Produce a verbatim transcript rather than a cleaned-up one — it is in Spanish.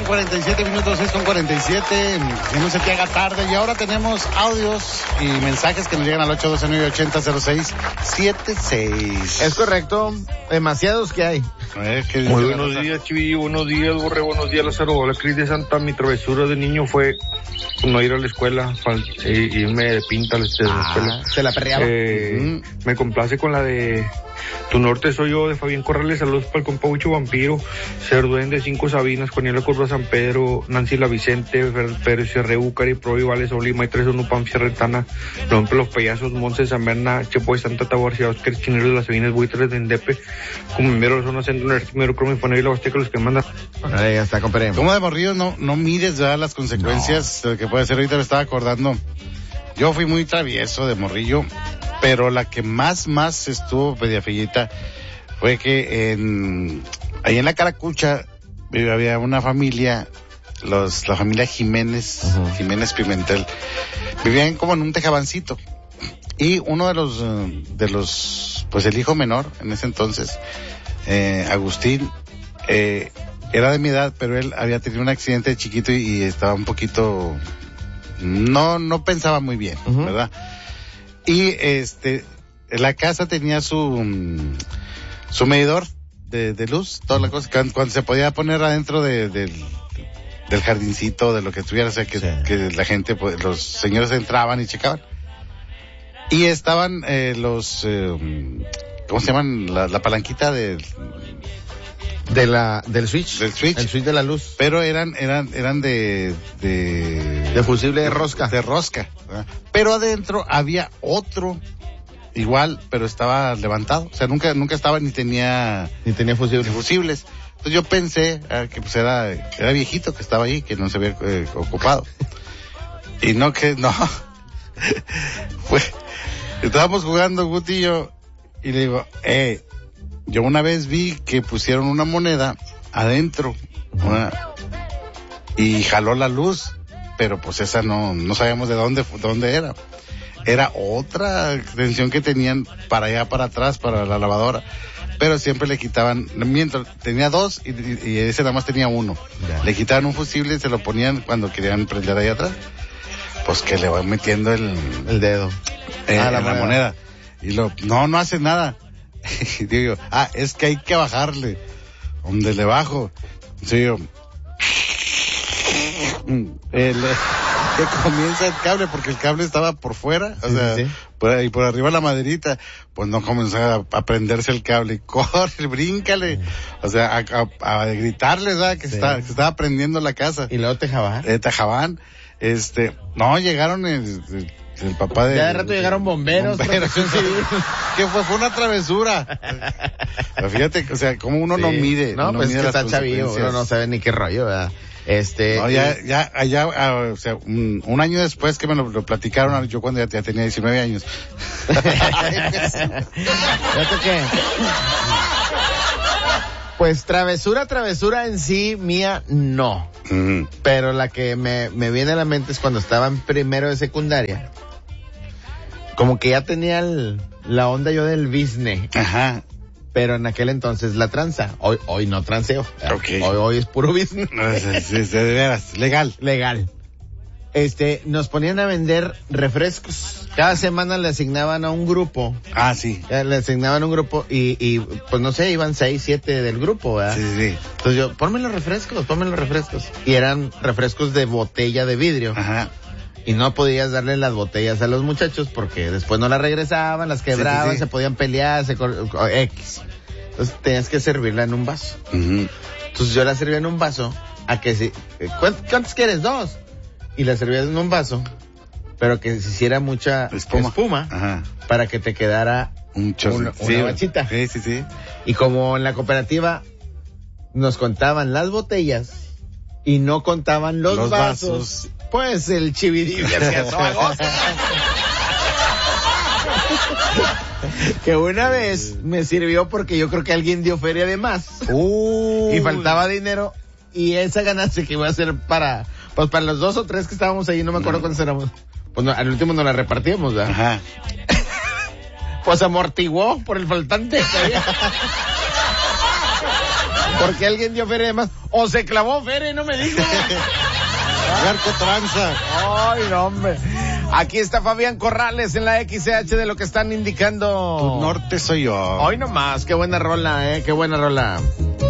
cuarenta y siete minutos, seis con cuarenta y siete. Que no se te haga tarde. Y ahora tenemos audios y mensajes que nos llegan al ocho doce, nueve ochenta, cero seis siete seis. Es correcto. Demasiados que hay. Eh, ¿qué Muy buenos días, Chivi. Buenos días, Borre. Buenos días, Lázaro. La Cris de Santa. Mi travesura de niño fue no ir a la escuela, fal- eh, irme de pinta a la Ah, escuela. se la perreaba. Eh, Ujú. Me complace con la de Tu Norte Soy Yo, de Fabián Corrales. Saludos para el compa Huicho Vampiro, Ser Duende, Cinco Sabinas, Juaniela Curva San Pedro, Nancy La Vicente, Fer Pérez, Cerreu, Cari, Provi, Vales, Olima, y tres uno, Pam, Retana, Rompe los Payasos, Monse, Samerna, Chepo de Santa Taborcia, Oscar Chinero de las Sabinas, Buitres de Endepe, como Mero, Zona Centro, Nertimero, Cromo, Infonavit, La Huasteca, los que mandan. Ahí ya está, compadre. ¿Cómo de morrillo no, no mides ya las consecuencias de lo que puede ser? Ahorita me estaba acordando. Yo fui muy travieso de morrillo, pero la que más, más estuvo media fellita fue que en, ahí en la Caracucha había una familia, los, la familia Jiménez, uh-huh. Jiménez Pimentel, vivían como en un tejabancito. Y uno de los, de los, pues el hijo menor en ese entonces, eh, Agustín, eh, era de mi edad, pero él había tenido un accidente de chiquito y, y estaba un poquito, no, no pensaba muy bien, uh-huh. ¿verdad? Y este, la casa tenía su, su medidor de, de luz, toda la cosa, cuando, cuando se podía poner adentro de, de, del jardincito, de lo que estuviera, o sea, que, sí. que la gente, pues, los señores entraban y checaban. Y estaban eh, los, eh, ¿cómo se llaman? La, la palanquita de... De la, del switch. Del switch. El switch de la luz. Pero eran, eran, eran de, de... De fusible de rosca. De rosca, ¿verdad? Pero adentro había otro, igual, pero estaba levantado. O sea, nunca, nunca estaba ni tenía... Ni tenía fusibles. Ni fusibles. Entonces yo pensé eh, que pues era, era viejito que estaba ahí, que no se había eh, ocupado. Y no que, no. Fue, estábamos jugando Guti y yo, y le digo, eh, yo una vez vi que pusieron una moneda adentro, una, y jaló la luz, pero pues esa no, no sabíamos de dónde, dónde era. Era otra extensión que tenían para allá, para atrás, para la lavadora. Pero siempre le quitaban, mientras tenía dos y, y, y ese nada más tenía uno. Ya. Le quitaban un fusible y se lo ponían cuando querían prender ahí atrás. Pues que le voy metiendo el, el dedo eh, ah, la, moneda. la moneda. Y lo, no, no hace nada. Y digo, ah, es que hay que bajarle. Donde le bajo. Sí, yo, el, que comienza el cable, porque el cable estaba por fuera, o sí, sea, sí. por, y por arriba la maderita, pues no comenzó a, a prenderse el cable. Corre, bríncale. O sea, a, a, a gritarle, ¿sabes? Que, sí. está, que estaba prendiendo la casa. ¿Y luego Tejabán? Eh, Tejabán. Este, no, llegaron el, el, el papá de... Ya de rato llegaron bomberos. bomberos que fue, fue una travesura. Pero fíjate, o sea, como uno sí. no mide. No, no pues mide que está chavillo, uno no sabe ni qué rollo, ¿verdad? Este... No, ya, ya, allá, o sea, un, un año después que me lo, lo platicaron, yo cuando ya, ya tenía diecinueve años. Fíjate que... Pues travesura, travesura en sí, mía, no. Uh-huh. Pero la que me, me viene a la mente es cuando estaba en primero de secundaria. Como que ya tenía el, la onda yo del business. Ajá. Pero en aquel entonces la tranza. Hoy, hoy no transeo. Okay. Hoy, hoy es puro business. No, sí, sí, de veras, legal. Legal. Este, nos ponían a vender refrescos. Cada semana le asignaban a un grupo. Ah, sí. Le asignaban un grupo y, y pues no sé, iban seis, siete del grupo, ¿verdad? Sí, sí. Entonces yo, ponme los refrescos, ponme los refrescos. Y eran refrescos de botella de vidrio. Ajá. Y no podías darle las botellas a los muchachos porque después no las regresaban, las quebraban, sí, sí, sí. se podían pelear, se X. Entonces tenías que servirla en un vaso. Uh-huh. Entonces yo la servía en un vaso a que si, ¿cuántos quieres? Dos. Y la servías en un vaso, pero que se hiciera mucha espuma, espuma Ajá. para que te quedara un una, sí, una bachita. Sí, sí, sí. Y como en la cooperativa nos contaban las botellas y no contaban los, los vasos, vasos, pues el chividillo hacía todo. Que una vez me sirvió porque yo creo que alguien dio feria de más. Uh. Y faltaba dinero y esa ganancia que iba a ser para... Pues para los dos o tres que estábamos ahí, no me acuerdo no. cuántos éramos. Pues no, al último nos la repartíamos, ¿verdad? Ajá. Pues amortiguó por el faltante. Porque alguien dio feria de más. O se clavó feria y no me dijo. Garco tranza. Ay, no, hombre. Aquí está Fabián Corrales en la X C H de lo que están indicando. Tu norte soy yo. Hoy nomás, qué buena rola, eh, qué buena rola.